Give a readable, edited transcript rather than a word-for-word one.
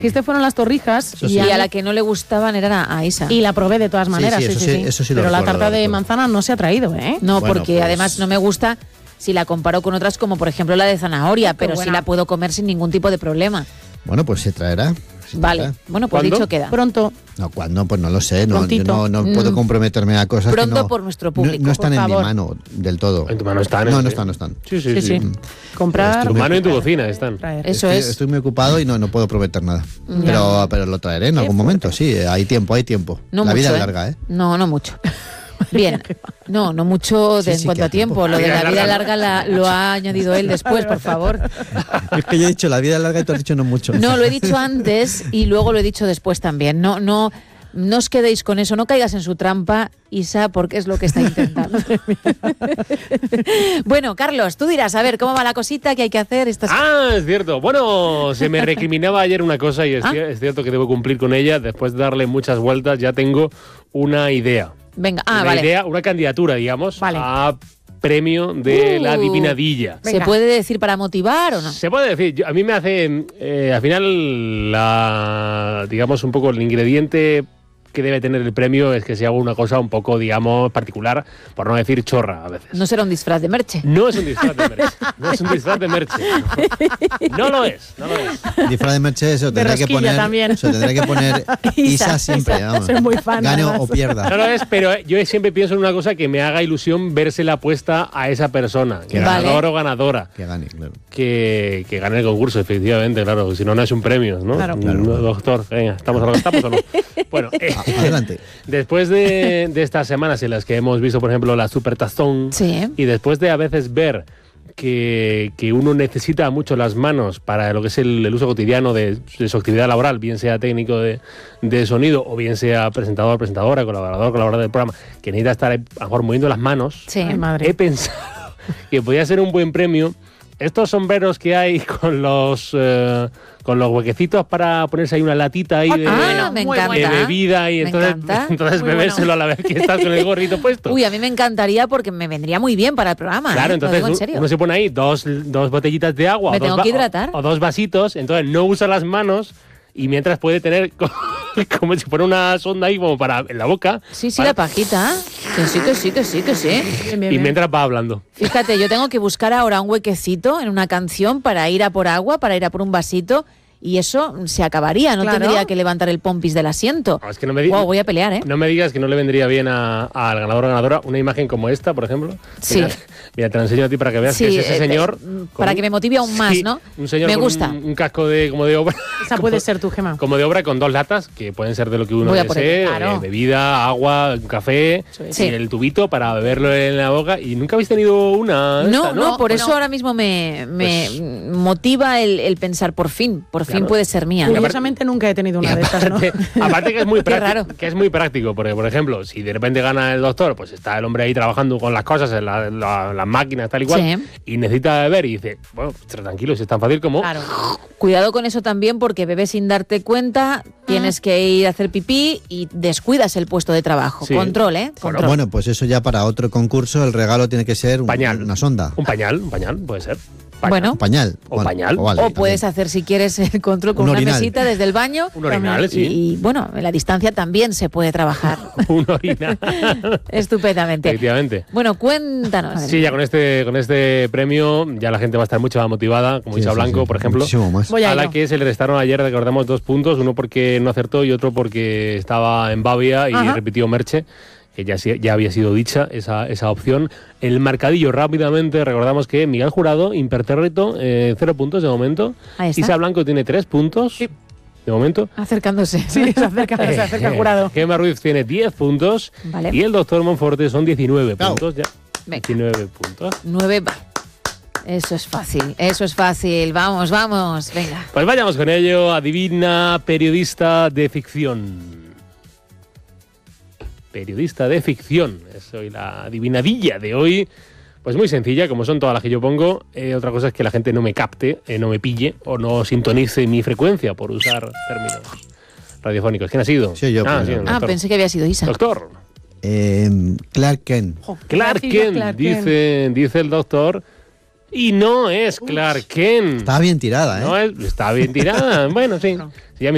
Dijiste fueron las torrijas y a la que no le gustaban era a Isa. Y la probé de todas maneras, sí. Eso sí Pero lo la recuerdo, tarta de manzana no se ha traído, ¿eh? No, Bueno, porque pues además no me gusta si la comparo con otras como por ejemplo la de zanahoria, pero sí la puedo comer sin ningún tipo de problema. Bueno, pues se traerá. Vale, bueno, pues ¿Cuándo? dicho queda. Pronto. No, ¿cuándo? Pues no lo sé. No, yo Prontito. no puedo comprometerme a cosas Pronto que no, por nuestro público, no están por en mi favor. mano del todo. En tu mano están. No, ¿eh? no están. Sí. Comprar. Tu mano y en tu cocina están. traer. Eso es. Estoy muy ocupado y no puedo prometer nada. Ya. Pero lo traeré en algún momento, sí. Hay tiempo. No La mucho, vida es larga, ¿eh? No mucho. Bien, no mucho Sí, en sí cuanto que a hay tiempo. tiempo. Lo de la vida larga lo ha añadido él después, por favor. Es que yo he dicho la vida es larga y tú has dicho no mucho. No, lo he dicho antes y luego lo he dicho después también. No os quedéis con eso, no caigas en su trampa, Isa, porque es lo que está intentando. Bueno, Carlos, tú dirás, a ver, ¿cómo va la cosita? ¿Qué hay que hacer? Es cierto. Bueno, se me recriminaba ayer una cosa y es cierto que debo cumplir con ella. Después de darle muchas vueltas, ya tengo una idea. Venga, Idea, una candidatura, digamos, Vale. a premio de la Adivinadilla. ¿Se puede decir para motivar o no? Se puede decir. A mí me hace, al final, digamos, un poco el ingrediente que debe tener el premio es que se haga una cosa un poco, digamos, particular, por no decir chorra a veces. No será un disfraz de Merche. No es un disfraz de Merche. No es un disfraz de Merche. No lo es. Disfraz de Merche, eso tendrá que rosquilla poner. también. Eso tendrá que poner Isa siempre, vamos. Soy muy fan, Gane además. o pierda. No lo es, pero yo siempre pienso en una cosa que me haga ilusión vérsela puesta a esa persona, ganador o ganadora. Que gane, claro. Que gane el concurso, efectivamente, claro. Si no, no es un premio, ¿no? Claro. No, doctor, venga, ¿estamos a lo que estamos o no? Bueno, Adelante. después de estas semanas en las que hemos visto, por ejemplo, la Supertazón, Sí. y después de a veces ver que uno necesita mucho las manos para lo que es el uso cotidiano de su actividad laboral, bien sea técnico de sonido o bien sea presentador, presentadora, colaborador del programa, que necesita estar a lo mejor moviendo las manos, Sí. Ay, madre. he pensado que podía ser un buen premio estos sombreros que hay con los huequecitos para ponerse ahí una latita ahí de, me muy encanta. de bebida y Me entonces encanta. Muy bebérselo bueno. a la vez que estás con el gorrito puesto. Uy, a mí me encantaría porque me vendría muy bien para el programa. Claro, Lo entonces digo en serio. uno se pone ahí dos botellitas de agua Me o, dos tengo que hidratar. o dos vasitos, entonces no usa las manos y mientras puede tener como si fuera una sonda ahí como para en la boca. Sí, para- la pajita. Que sí. Bien, bien, y bien. mientras va hablando. Fíjate, yo tengo que buscar ahora un huequecito en una canción para ir a por agua, para ir a por un vasito. Y eso se acabaría, no Claro. tendría que levantar el pompis del asiento. No, es que no me Wow, voy a pelear, ¿eh? No me digas que no le vendría bien al ganador o ganadora una imagen como esta, por ejemplo. Sí. Mira, te la enseño a ti para que veas Sí, que es ese señor. para con que me motive aún más, sí, ¿no? Un señor Me con gusta. un casco como de obra. Esa puede ser tu Gema. Como de obra con dos latas, que pueden ser de lo que uno Voy a por desee, ello, claro. bebida, agua, un café, Sí. y el tubito para beberlo en la boca. ¿Y nunca habéis tenido una? No, esta, no, por eso ahora mismo me motiva el pensar por fin Claro. puede ser mía. Curiosamente nunca he tenido una de estas, ¿no? Aparte que es muy Qué raro. práctico, que es muy práctico, porque por ejemplo, si de repente gana el doctor, pues está el hombre ahí trabajando con las cosas, en las máquinas, tal y cual, Sí. y necesita beber y dice, bueno, tranquilo, si es tan fácil como... Claro. Cuidado con eso también porque bebes sin darte cuenta, tienes que ir a hacer pipí y descuidas el puesto de trabajo. Sí. Control, ¿eh? Control. Bueno, pues eso ya para otro concurso, el regalo tiene que ser Pañal. una sonda. Un pañal, puede ser. Bueno. Un pañal. O pañal. vale, O puedes hacer, si quieres, el control con Un una orinal. mesita desde el baño. Un orinal, Y- sí. Y, bueno, en la distancia también se puede trabajar Un orinal. estupendamente. Efectivamente. Bueno, cuéntanos. Sí, ya con este premio ya la gente va a estar mucho más motivada, como Sí, Isa sí, Blanco, sí, por ejemplo. muchísimo más. Voy a A la ello. que se le restaron ayer, recordamos, 2 puntos, uno porque no acertó y otro porque estaba en Bavia y Ajá. repitió Merche, que ya había sido dicha esa opción. El marcadillo rápidamente, recordamos que Miguel Jurado, impertérrito, 0 puntos de momento. Ahí está. Isa Blanco tiene 3 puntos Sí. de momento. Acercándose. Sí, se acerca el jurado. Gemma Ruiz tiene 10 puntos Vale. y el doctor Monforte son 19 Claro. puntos. Ya. Venga. 19 puntos. 9. Eso es fácil. Vamos, venga. Pues vayamos con ello. Adivina, periodista de ficción. Periodista de ficción. Es hoy la adivinadilla de hoy. Pues muy sencilla, como son todas las que yo pongo. Otra cosa es que la gente no me capte, no me pille o no sintonice mi frecuencia por usar términos radiofónicos. ¿Quién ha sido? Sí, yo, Ah, pero- sí, el Ah, doctor. pensé que había sido Isa. Doctor. Clark Kent. Clark Kent, dice el doctor. Y no es Clark Kent. Estaba bien tirada, ¿eh? No está bien tirada. Bueno, sí.